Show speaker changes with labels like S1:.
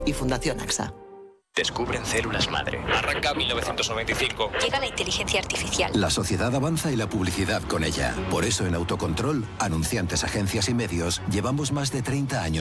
S1: y Fundación AXA.
S2: Descubren células madre. Arranca 1995.
S3: Llega la inteligencia artificial.
S4: La sociedad avanza y la publicidad con ella. Por eso en Autocontrol, anunciantes, agencias y medios, llevamos más de 30 años